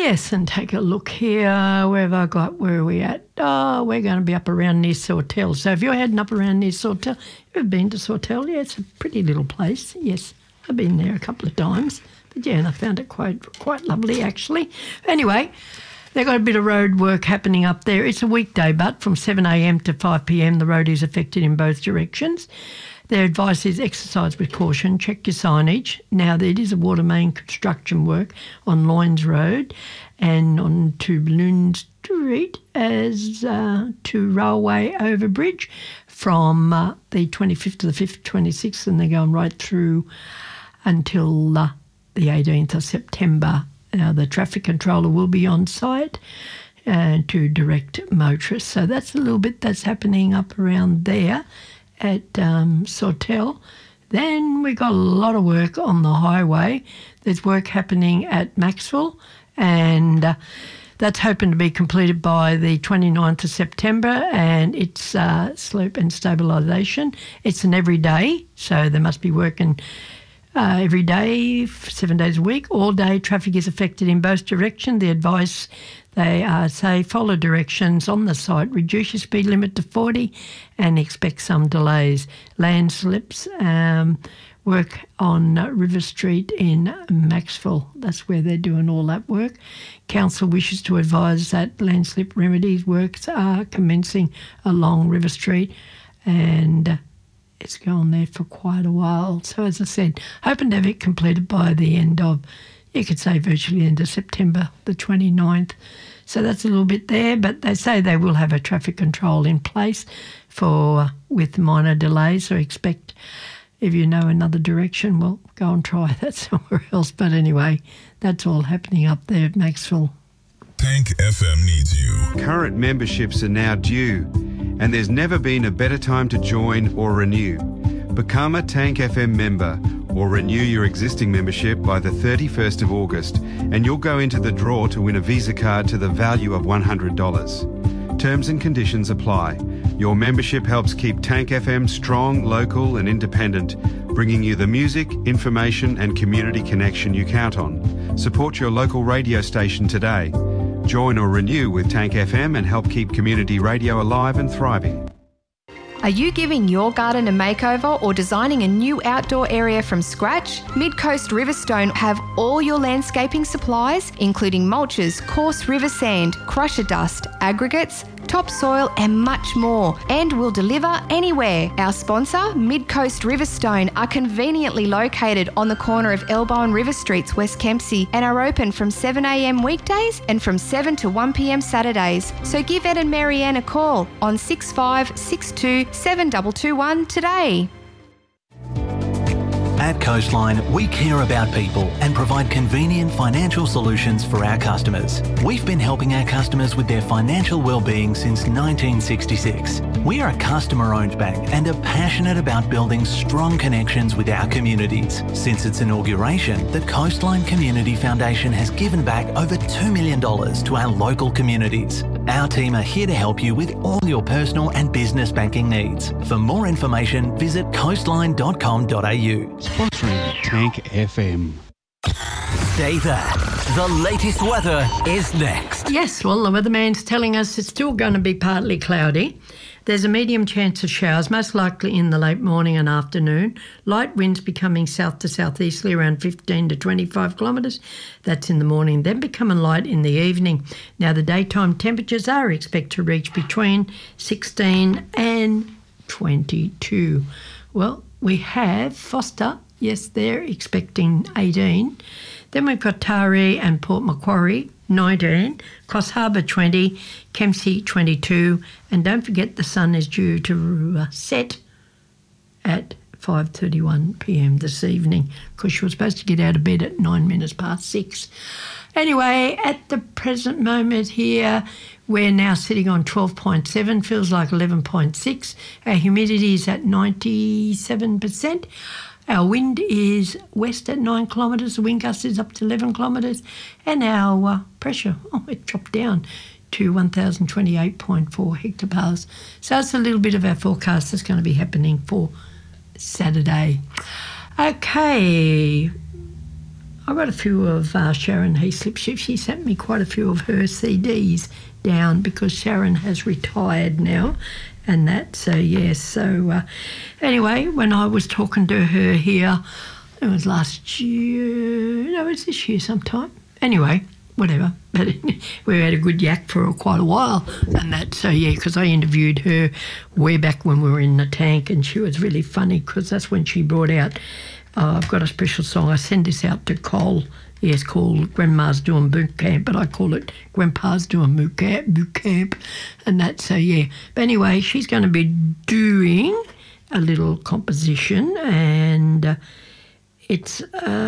Yes, and take a look here. Where have I got? Where are we at? Oh, we're going to be up around near Sawtell. So if you're heading up around near Sawtell, you've been to Sawtell? Yeah, it's a pretty little place. Yes, I've been there a couple of times. But yeah, and I found it quite lovely actually. Anyway, they've got a bit of road work happening up there. It's a weekday, but from 7 a.m. to 5 p.m. the road is affected in both directions. Their advice is exercise with caution, check your signage. Now, there is a water main construction work on Loynes Road and on to Balloon Street as to Railway Overbridge from the 25th to the 5th, 26th, and they're going right through until the 18th of September. Now, the traffic controller will be on site to direct motorists. So that's a little bit that's happening up around there at Sawtell. Then we got a lot of work on the highway. There's work happening at Maxwell, and that's hoping to be completed by the 29th of September, and it's slope and stabilisation. It's an everyday, so they must be working every day, 7 days a week. All day traffic is affected in both directions. The advice they say follow directions on the site, reduce your speed limit to 40 and expect some delays. Landslips, work on River Street in Maxwell. That's where they're doing all that work. Council wishes to advise that landslip remedies works are commencing along River Street, and it's going there for quite a while. So as I said, hoping to have it completed by the end of, you could say virtually end of September the 29th. So that's a little bit there, but they say they will have a traffic control in place with minor delays. So expect, if you know another direction, well, go and try that somewhere else. But anyway, that's all happening up there at Maxwell. Tank FM needs you. Current memberships are now due, and there's never been a better time to join or renew. Become a Tank FM member or renew your existing membership by the 31st of August, and you'll go into the draw to win a Visa card to the value of $100. Terms and conditions apply. Your membership helps keep Tank FM strong, local and independent, bringing you the music, information and community connection you count on. Support your local radio station today. Join or renew with Tank FM and help keep community radio alive and thriving. Are you giving your garden a makeover or designing a new outdoor area from scratch? Mid-Coast Riverstone have all your landscaping supplies, including mulches, coarse river sand, crusher dust, aggregates, topsoil and much more, and will deliver anywhere. Our sponsor, Mid-Coast Riverstone, are conveniently located on the corner of Elbow and River Streets, West Kempsey, and are open from 7 a.m. weekdays and from 7 to 1 p.m. Saturdays. So give Ed and Marianne a call on 6562 7221 today. At Coastline, we care about people and provide convenient financial solutions for our customers. We've been helping our customers with their financial well-being since 1966. We are a customer-owned bank and are passionate about building strong connections with our communities. Since its inauguration, the Coastline Community Foundation has given back over $2 million to our local communities. Our team are here to help you with all your personal and business banking needs. For more information, visit coastline.com.au. Sponsoring Tank FM. Stay there. The latest weather is next. Yes, well, the weatherman's telling us it's still going to be partly cloudy. There's a medium chance of showers, most likely in the late morning and afternoon. Light winds becoming south to southeasterly around 15 to 25 kilometres. That's in the morning, then becoming light in the evening. Now, the daytime temperatures are expected to reach between 16 and 22. Well, we have Foster. Yes, they're expecting 18. Then we've got Taree and Port Macquarie, 19. Cross Harbour, 20. Kempsey, 22. And don't forget the sun is due to set at 5:31 p.m. this evening, because she was supposed to get out of bed at 9 minutes past 6. Anyway, at the present moment here, we're now sitting on 12.7, feels like 11.6. Our humidity is at 97%. Our wind is west at 9 kilometres, the wind gust is up to 11 kilometres, and our pressure, it dropped down to 1,028.4 hectopascals. So that's a little bit of our forecast that's going to be happening for Saturday. Okay, I got a few of Sharon Heaslip. She sent me quite a few of her CDs down because Sharon has retired now and that. So, yes. So, anyway, when I was talking to her here, it was last year. No, it's this year sometime. Anyway, whatever. But we had a good yak for quite a while and that. So, yeah, because I interviewed her way back when we were in the tank and she was really funny because that's when she brought out I've got a special song. I send this out to Cole. Yes, called Grandma's Doing Boot Camp, but I call it Grandpa's Doing Boot Camp, and that. So, yeah. But anyway, she's going to be doing a little composition, and it's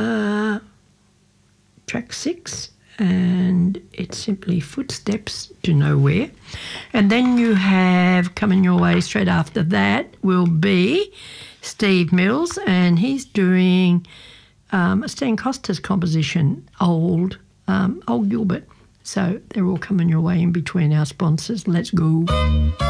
track 6, and it's simply Footsteps to Nowhere. And then you have coming your way straight after that will be Steve Mills, and he's doing Stan Costa's composition, Old Gilbert. So they're all coming your way in between our sponsors. Let's go.